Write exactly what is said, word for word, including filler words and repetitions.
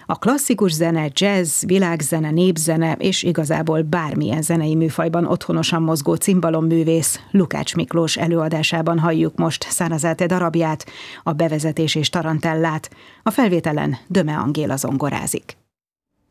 A klasszikus zene, jazz, világzene, népzene és igazából bármilyen zenei műfajban otthonosan mozgó cimbalomművész Lukács Miklós előadásában halljuk most Szanazate darabját, a bevezetés és tarantellát. A felvételen Döme Angéla zongorázik.